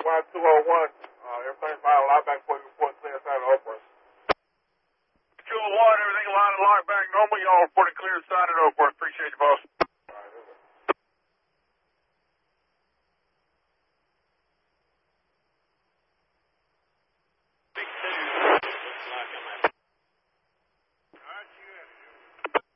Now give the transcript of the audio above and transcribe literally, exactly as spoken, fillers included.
Y two oh one. Uh, everything's fine. Lock back for you report clear inside of Oakwood. two oh one, everything line and lock back normal. Y'all reported clear inside of Oakwood. Appreciate you, boss.